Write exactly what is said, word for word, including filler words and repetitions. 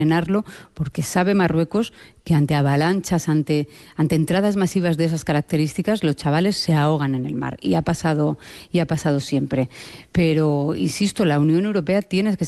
frenarlo, porque sabe Marruecos que ante avalanchas, ante, ante entradas masivas de esas características, los chavales se ahogan en el mar. Y ha pasado, y ha pasado siempre. Pero, insisto, la Unión Europea tiene que